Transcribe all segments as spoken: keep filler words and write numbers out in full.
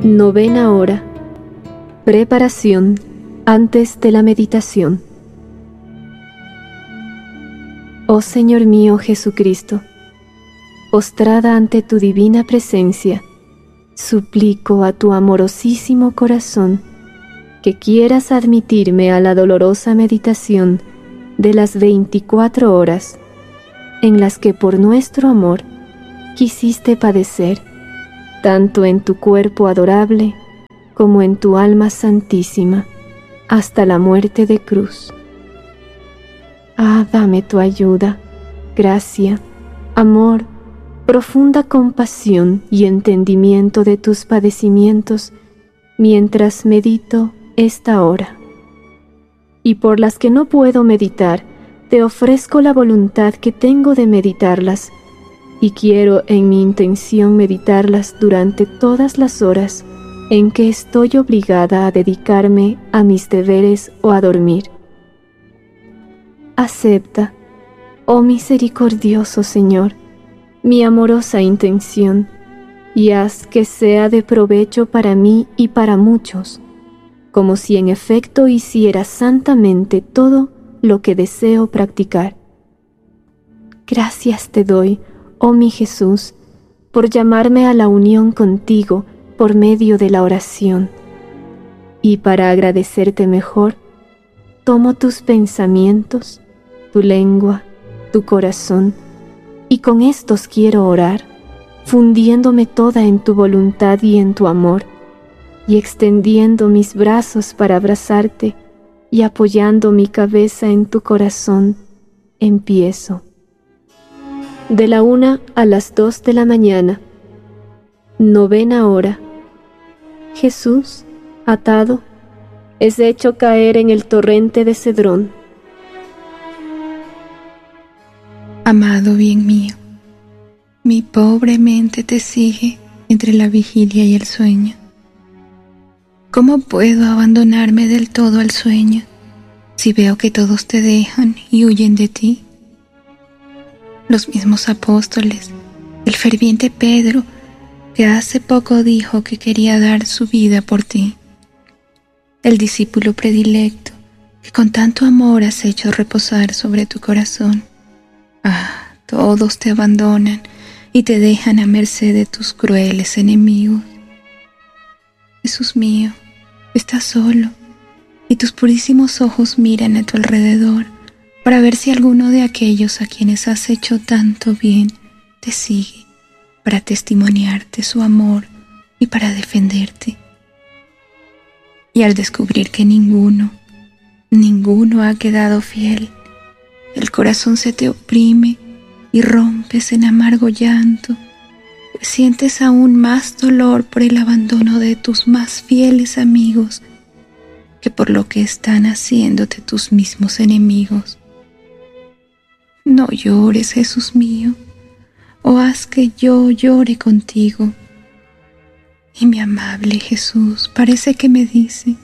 Novena hora. Preparación antes de la meditación. Oh Señor mío Jesucristo, postrada ante tu divina presencia, suplico a tu amorosísimo corazón que quieras admitirme a la dolorosa meditación de las veinticuatro horas en las que por nuestro amor quisiste padecer, tanto en tu cuerpo adorable como en tu alma santísima, hasta la muerte de cruz. Ah, dame tu ayuda, gracia, amor, profunda compasión y entendimiento de tus padecimientos mientras medito esta hora. Y por las que no puedo meditar, te ofrezco la voluntad que tengo de meditarlas, y quiero en mi intención meditarlas durante todas las horas en que estoy obligada a dedicarme a mis deberes o a dormir. Acepta, oh misericordioso Señor, mi amorosa intención, y haz que sea de provecho para mí y para muchos, como si en efecto hiciera santamente todo lo que deseo practicar. Gracias te doy, oh mi Jesús, por llamarme a la unión contigo por medio de la oración. Y para agradecerte mejor, tomo tus pensamientos, tu lengua, tu corazón, y con estos quiero orar, fundiéndome toda en tu voluntad y en tu amor, y extendiendo mis brazos para abrazarte y apoyando mi cabeza en tu corazón, empiezo. De la una a las dos de la mañana, novena hora. Jesús, atado, es hecho caer en el torrente de Cedrón. Amado bien mío, mi pobre mente te sigue entre la vigilia y el sueño. ¿Cómo puedo abandonarme del todo al sueño si veo que todos te dejan y huyen de ti? Los mismos apóstoles, el ferviente Pedro, que hace poco dijo que quería dar su vida por ti, el discípulo predilecto que con tanto amor has hecho reposar sobre tu corazón. Ah, todos te abandonan y te dejan a merced de tus crueles enemigos. Jesús mío, estás solo y tus purísimos ojos miran a tu alrededor para ver si alguno de aquellos a quienes has hecho tanto bien te sigue, para testimoniarte su amor y para defenderte. Y al descubrir que ninguno, ninguno ha quedado fiel, el corazón se te oprime y rompes en amargo llanto, pues sientes aún más dolor por el abandono de tus más fieles amigos que por lo que están haciéndote tus mismos enemigos. No llores, Jesús mío, o haz que yo llore contigo. Y mi amable Jesús parece que me dice: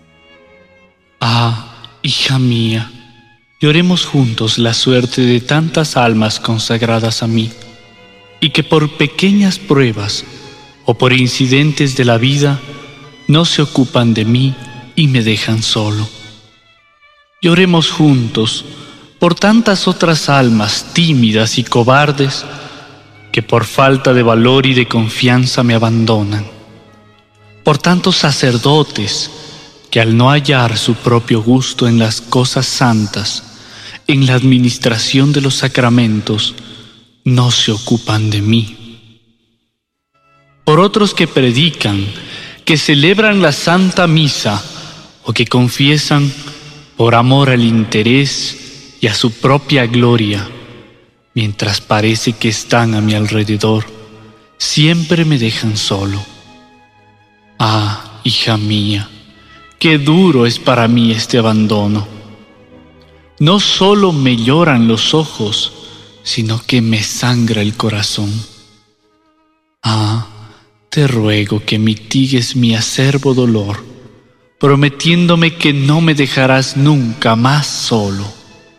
Ah, hija mía, lloremos juntos la suerte de tantas almas consagradas a mí, y que por pequeñas pruebas o por incidentes de la vida no se ocupan de mí y me dejan solo. Lloremos juntos por tantas otras almas tímidas y cobardes que por falta de valor y de confianza me abandonan, por tantos sacerdotes que al no hallar su propio gusto en las cosas santas, en la administración de los sacramentos, no se ocupan de mí, por otros que predican, que celebran la Santa Misa o que confiesan por amor al interés y a su propia gloria, mientras parece que están a mi alrededor, siempre me dejan solo. Ah, hija mía, qué duro es para mí este abandono. No solo me lloran los ojos, sino que me sangra el corazón. Ah, te ruego que mitigues mi acerbo dolor, prometiéndome que no me dejarás nunca más solo.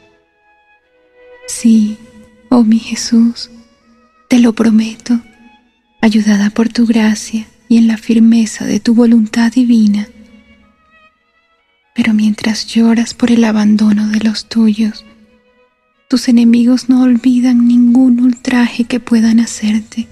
Sí, oh mi Jesús, te lo prometo, ayudada por tu gracia y en la firmeza de tu voluntad divina. Pero mientras lloras por el abandono de los tuyos, tus enemigos no olvidan ningún ultraje que puedan hacerte.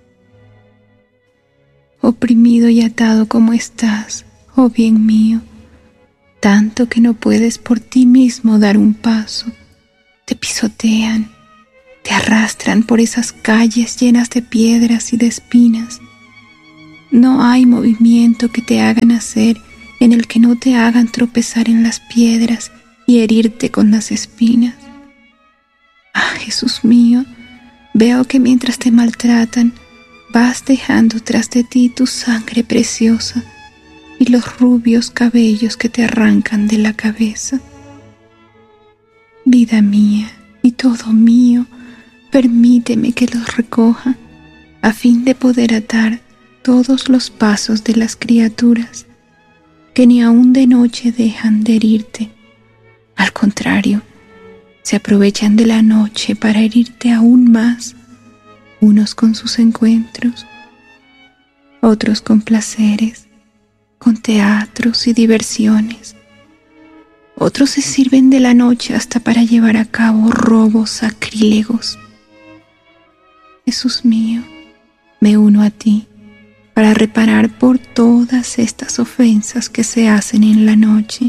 Oprimido y atado como estás, oh bien mío, tanto que no puedes por ti mismo dar un paso, te pisotean, te arrastran por esas calles llenas de piedras y de espinas. No hay movimiento que te hagan hacer en el que no te hagan tropezar en las piedras y herirte con las espinas. Ah, Jesús mío, veo que mientras te maltratan, vas dejando tras de ti tu sangre preciosa y los rubios cabellos que te arrancan de la cabeza. Vida mía y todo mío, permíteme que los recoja a fin de poder atar todos los pasos de las criaturas que ni aun de noche dejan de herirte. Al contrario, se aprovechan de la noche para herirte aún más, unos con sus encuentros, otros con placeres, con teatros y diversiones. Otros se sirven de la noche hasta para llevar a cabo robos sacrílegos. Jesús mío, me uno a ti para reparar por todas estas ofensas que se hacen en la noche.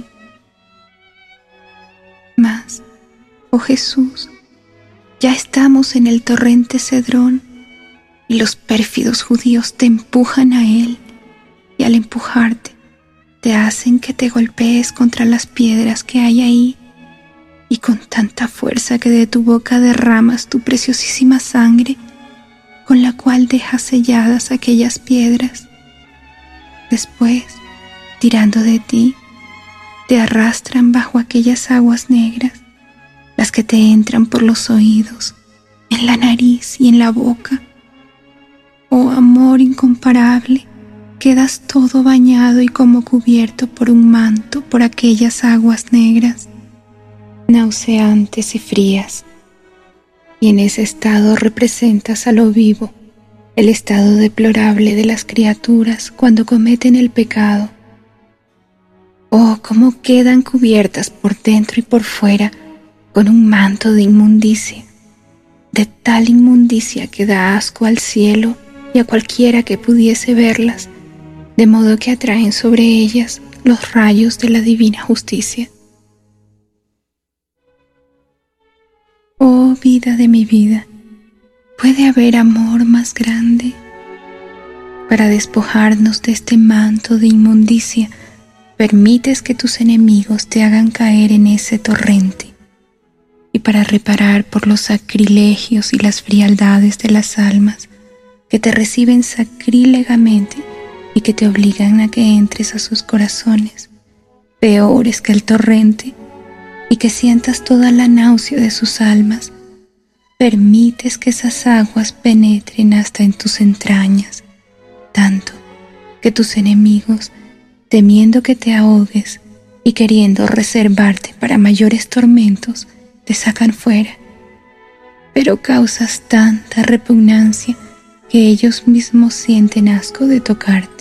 Mas, oh Jesús, ya estamos en el torrente Cedrón y los pérfidos judíos te empujan a él, y al empujarte te hacen que te golpees contra las piedras que hay ahí, y con tanta fuerza que de tu boca derramas tu preciosísima sangre, con la cual dejas selladas aquellas piedras. Después, tirando de ti, te arrastran bajo aquellas aguas negras, las que te entran por los oídos, en la nariz y en la boca. Oh amor incomparable, quedas todo bañado y como cubierto por un manto por aquellas aguas negras, nauseantes y frías. Y en ese estado representas a lo vivo el estado deplorable de las criaturas cuando cometen el pecado. Oh, cómo quedan cubiertas por dentro y por fuera con un manto de inmundicia, de tal inmundicia que da asco al cielo y a cualquiera que pudiese verlas, de modo que atraen sobre ellas los rayos de la divina justicia. Oh vida de mi vida, ¿puede haber amor más grande? Para despojarnos de este manto de inmundicia, permites que tus enemigos te hagan caer en ese torrente. Y para reparar por los sacrilegios y las frialdades de las almas que te reciben sacrílegamente y que te obligan a que entres a sus corazones, peores que el torrente, y que sientas toda la náusea de sus almas, permites que esas aguas penetren hasta en tus entrañas, tanto que tus enemigos, temiendo que te ahogues y queriendo reservarte para mayores tormentos, te sacan fuera, pero causas tanta repugnancia que ellos mismos sienten asco de tocarte.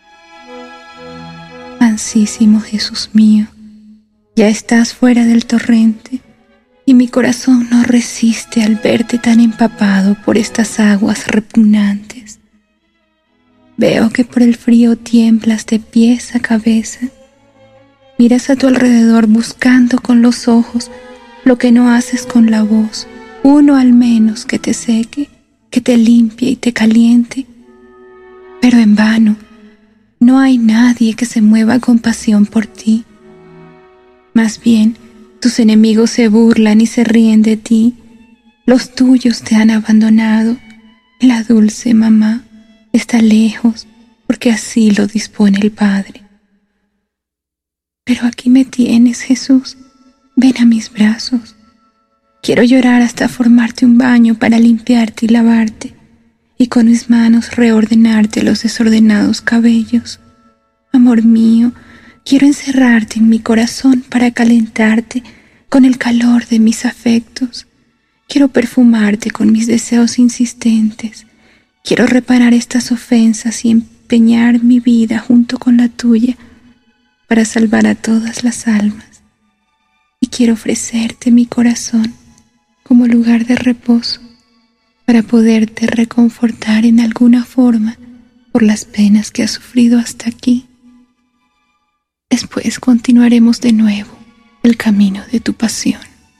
Mansísimo Jesús mío, ya estás fuera del torrente, y mi corazón no resiste al verte tan empapado por estas aguas repugnantes. Veo que por el frío tiemblas de pies a cabeza. Miras a tu alrededor buscando con los ojos lo que no haces con la voz, uno al menos que te seque, que te limpie y te caliente. Pero en vano, no hay nadie que se mueva con pasión por ti. Más bien, tus enemigos se burlan y se ríen de ti. Los tuyos te han abandonado. La dulce mamá está lejos, porque así lo dispone el Padre. Pero aquí me tienes, Jesús. Ven a mis brazos. Quiero llorar hasta formarte un baño para limpiarte y lavarte, y con mis manos reordenarte los desordenados cabellos. Amor mío, quiero encerrarte en mi corazón para calentarte con el calor de mis afectos. Quiero perfumarte con mis deseos insistentes. Quiero reparar estas ofensas y desempeñar mi vida junto con la tuya para salvar a todas las almas. Y quiero ofrecerte mi corazón como lugar de reposo para poderte reconfortar en alguna forma por las penas que has sufrido hasta aquí. Después continuaremos de nuevo el camino de tu pasión.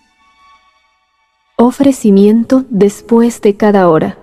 Ofrecimiento después de cada hora.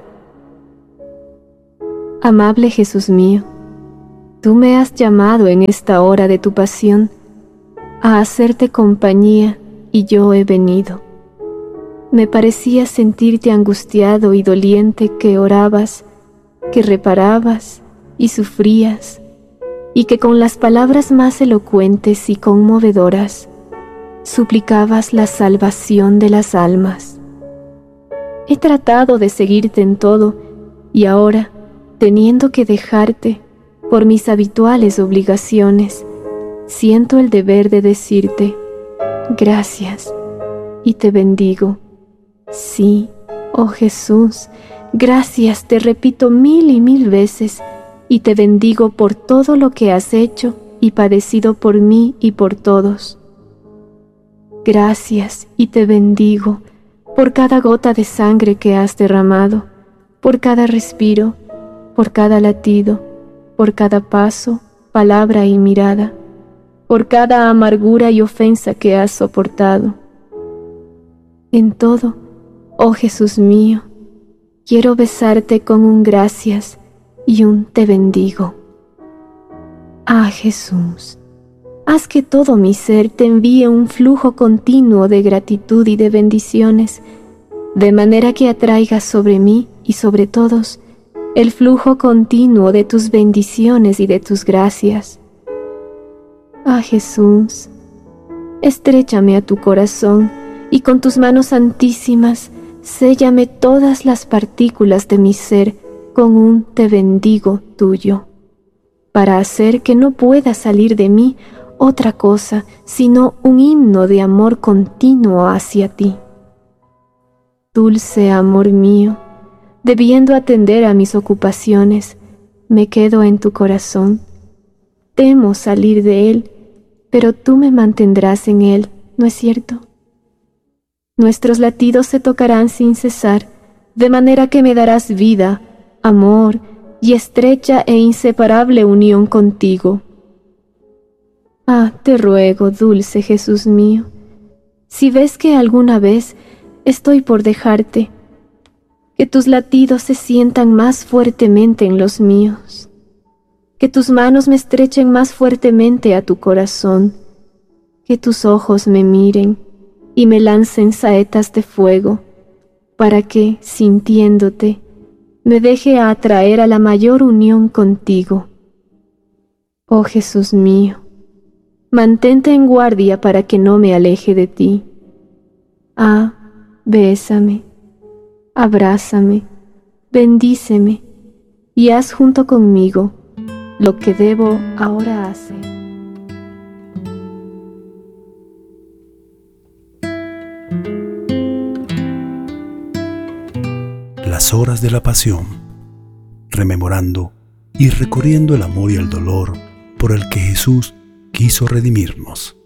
Amable Jesús mío, tú me has llamado en esta hora de tu pasión a hacerte compañía y yo he venido. Me parecía sentirte angustiado y doliente, que orabas, que reparabas y sufrías, y que con las palabras más elocuentes y conmovedoras suplicabas la salvación de las almas. He tratado de seguirte en todo, y ahora, teniendo que dejarte por mis habituales obligaciones, siento el deber de decirte gracias y te bendigo. Sí, oh Jesús, gracias te repito mil y mil veces, y te bendigo por todo lo que has hecho y padecido por mí y por todos. Gracias y te bendigo por cada gota de sangre que has derramado, por cada respiro, por cada latido, por cada paso, palabra y mirada, por cada amargura y ofensa que has soportado. En todo, oh Jesús mío, quiero besarte con un gracias y un te bendigo. Ah, Jesús, haz que todo mi ser te envíe un flujo continuo de gratitud y de bendiciones, de manera que atraigas sobre mí y sobre todos el flujo continuo de tus bendiciones y de tus gracias. Ah, Jesús, estréchame a tu corazón y con tus manos santísimas séllame todas las partículas de mi ser con un te bendigo tuyo, para hacer que no pueda salir de mí otra cosa sino un himno de amor continuo hacia ti. Dulce amor mío, debiendo atender a mis ocupaciones, me quedo en tu corazón. Temo salir de él, pero tú me mantendrás en él, ¿no es cierto? Nuestros latidos se tocarán sin cesar, de manera que me darás vida, amor y estrecha e inseparable unión contigo. Ah, te ruego, dulce Jesús mío, si ves que alguna vez estoy por dejarte, que tus latidos se sientan más fuertemente en los míos, que tus manos me estrechen más fuertemente a tu corazón, que tus ojos me miren y me lancen saetas de fuego, para que, sintiéndote, me deje atraer a la mayor unión contigo. Oh Jesús mío, mantente en guardia para que no me aleje de ti. Ah, bésame, abrázame, bendíceme y haz junto conmigo lo que debo ahora hacer. Las horas de la pasión, rememorando y recorriendo el amor y el dolor por el que Jesús quiso redimirnos.